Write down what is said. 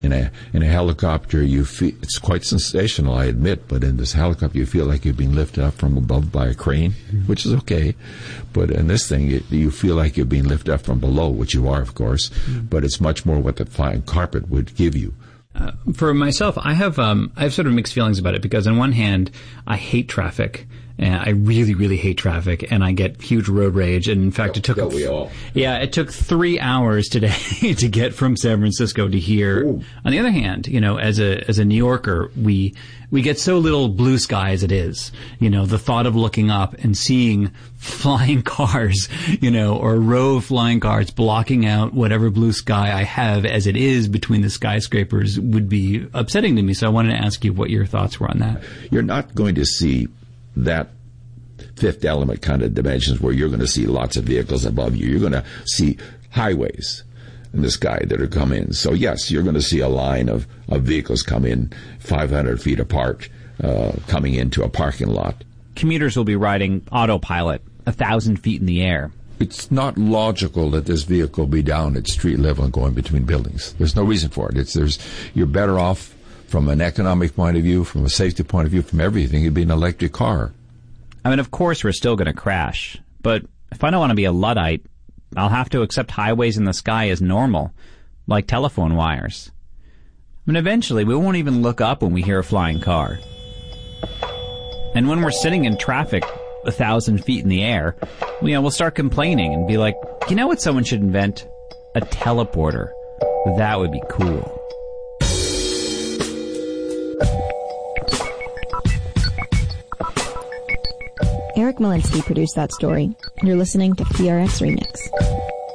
In a helicopter, you feel it's quite sensational, I admit, but in this helicopter, you feel like you're being lifted up from above by a crane, which is okay. But in this thing, you feel like you're being lifted up from below, which you are, of course. But it's much more what the flying carpet would give you. For myself, I have sort of mixed feelings about it, because on one hand, I hate traffic. And I really, really hate traffic, and I get huge road rage. And in fact, it took 3 hours today to get from San Francisco to here. Ooh. On the other hand, as a New Yorker, we get so little blue sky as it is. The thought of looking up and seeing flying cars, or a row of flying cars blocking out whatever blue sky I have as it is between the skyscrapers would be upsetting to me. So I wanted to ask you what your thoughts were on that. You're not going to see that Fifth Element kind of dimensions where you're going to see lots of vehicles above you. You're going to see highways in the sky that are coming in. So yes, you're going to see a line of vehicles come in 500 feet apart, coming into a parking lot. Commuters will be riding autopilot 1,000 feet in the air. It's not logical that this vehicle be down at street level and going between buildings. There's no reason for it. You're better off from an economic point of view, from a safety point of view, from everything. It'd be an electric car. I mean, of course we're still going to crash, but if I don't want to be a Luddite, I'll have to accept highways in the sky as normal, like telephone wires. I mean, eventually we won't even look up when we hear a flying car. And when we're sitting in traffic 1,000 feet in the air, we'll start complaining and be like, you know what someone should invent? A teleporter. That would be cool. Eric Malinsky produced that story. You're listening to PRX Remix.